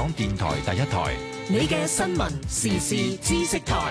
港電台第一台， 你嘅新聞時事知識台。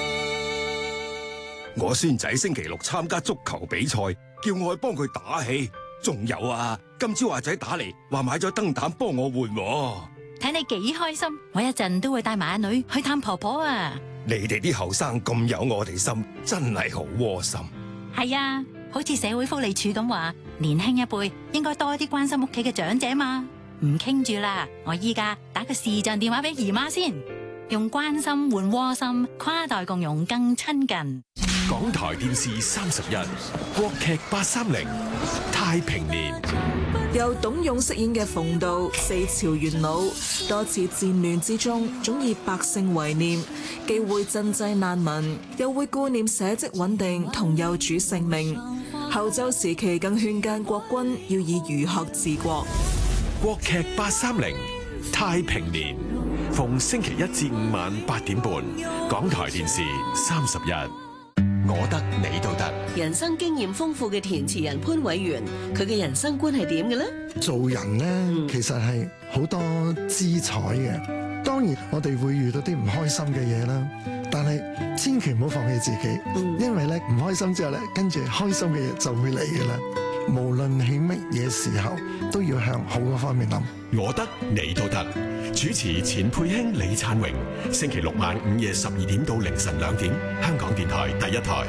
我孫仔星期六參加足球比賽，叫我去幫佢打氣。仲有啊，今朝阿仔打嚟話買咗燈膽幫我換喎。 睇你幾開心，我一陣都會帶埋阿女去探婆婆啊！ 你哋啲後生咁有我哋心，真係好窩心。 係啊，好似社會福利署咁話，年輕一輩應該多啲關心屋企嘅長者嘛。唔傾住啦，我依家打個視像電話俾姨媽先，用關心換窩心，跨代共融更親近。 港台電視31，國劇830，太平年。 由董勇飾演嘅馮道，四朝元老，多次戰亂之中，總以百姓為念，既會賑濟難民，又會顧念社稷穩定同幼主性命。後周時期更勸諫國君要以儒學治國。 國劇830，太平年，逢星期1至5晚8點半，港台電視31。我得你都得。 人生經驗豐富嘅填詞人潘偉源，佢嘅人生觀係點嘅咧？ 做人咧，其實係好多姿彩嘅。當然，我哋會遇到啲唔開心嘅嘢啦，但係千祈唔好放棄自己，因為咧唔開心之後咧，跟住開心嘅嘢就會嚟嘅啦。無論喺乜嘢時候，都要向好嘅方面諗。 我得你都得。主持錢佩卿、李燦榮，星期六晚午夜12點到凌晨2點，香港電台第一台。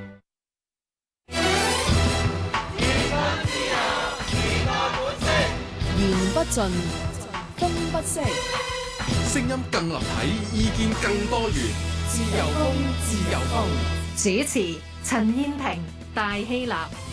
言不盡，風不息， 聲音更立體，意見更多元。自由風，自由風。 主持陳燕萍、戴希立。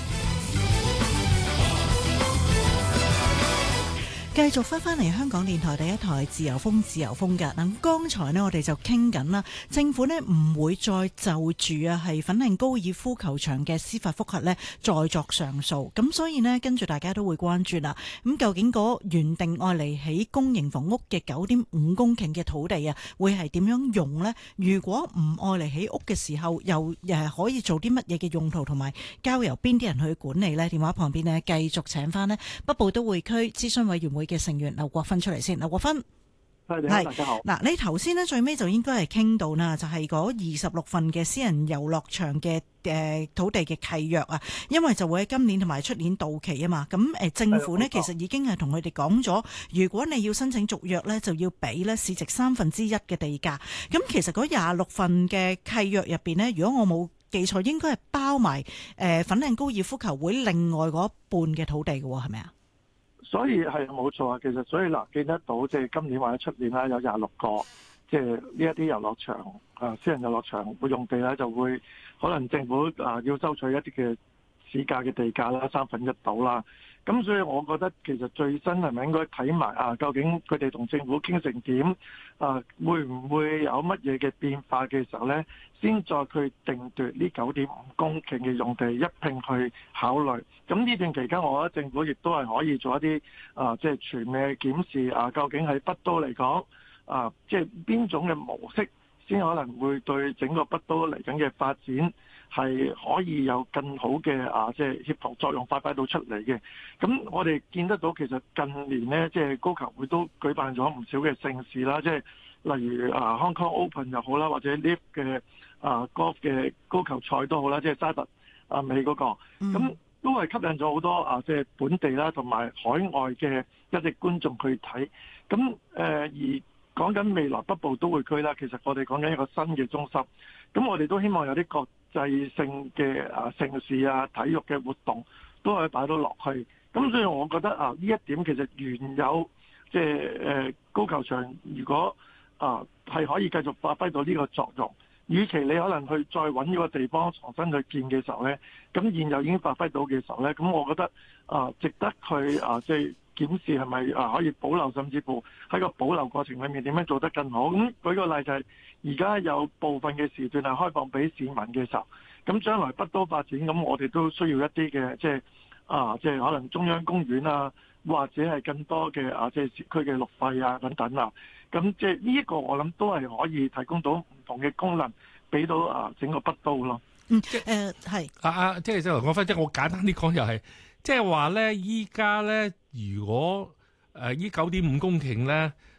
繼續翻嚟香港電台第一台自由風自由風嘅。咁剛才呢，我哋就傾緊啦，政府呢唔會再就住係粉嶺高爾夫球場嘅司法覆核呢再作上訴，咁所以呢，跟住大家都會關注啦。咁究竟嗰原定愛嚟起公營房屋嘅9.5公頃嘅土地啊，會係點樣用呢？如果唔愛嚟起屋嘅時候，又可以做啲乜嘢嘅用途，同埋交由邊啲人去管理呢？電話旁邊呢，繼續請翻呢北部都會區諮詢委員會嘅成員劉國勳出嚟先。劉國勳， 係大家好。 嗱，你頭先呢最尾就應該係傾到啦，就係嗰26份嘅私人遊樂場嘅土地嘅契約啊，因為就會喺今年同埋出年到期啊嘛。咁政府呢其實已經係同佢哋講咗，如果你要申請續約呢，就要俾呢市值1/3嘅地價。咁其實嗰26份嘅契約入邊呢，如果我冇記錯，應該係包埋粉嶺高爾夫球會另外嗰一半嘅土地嘅喎，係咪啊？ 所以係冇錯啊，其實所以嗱，見得到即係今年或者出年啦，有26個即係呢一啲遊樂場私人遊樂場會用地咧，就會可能政府要收取一啲嘅市價嘅地價啦，1/3到啦。咁所以我覺得其實最新係咪應該睇埋究竟佢哋同政府傾成點會唔會有乜嘢嘅變化嘅時候咧，先再去定奪呢9.5公頃嘅用地一併去考慮。咁呢段期間，我覺得政府亦都係可以做一啲即係全面嘅檢視究竟喺北都嚟講即係邊種嘅模式先可能會對整個北都嚟緊嘅發展係可以有更好嘅即係協同作用發揮到出嚟嘅。咁我哋見得到其實近年呢，即係高球會都舉辦咗唔少嘅盛事啦，即係例如Hong Kong Open 又好啦，或者 LIV 嘅golf 嘅高球賽都好啦，即係沙特美嗰個，咁都係吸引咗好多即係本地啦同埋海外嘅一啲觀眾去睇。咁而講緊未來北部都會區啦，其實我哋講緊一個新嘅中心，咁我哋都希望有啲國際性嘅盛事體育嘅活動都可以擺到落去。咁所以我覺得呢一點其實原有即係高球場，如果係可以繼續發揮到呢個作用，與其你可能去再揾呢個地方重新去建嘅時候呢，咁現有已經發揮到嘅時候呢，咁我覺得值得去即係檢視係咪可以保留，甚至乎喺個保留過程裏面點樣做得更好。咁舉個例就係而家有部分嘅時段係開放俾市民嘅時候，咁將來北都發展，咁我哋都需要一啲嘅即係可能中央公園或者係更多嘅即係市區嘅綠費等等咁即係呢一個我諗都係可以提供到唔同嘅功能俾到整個北都咯。 係即係我分即係我簡單啲講就係，即係話咧，依家咧如果呢9.5公頃咧